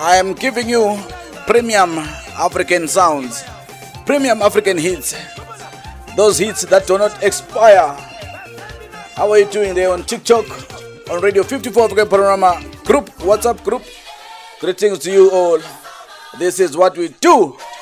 I am giving you premium African sounds, premium African hits, those hits that do not expire. How are you doing there on TikTok, on Radio 54 African Panorama group, WhatsApp group? Greetings to you all. This is what we do.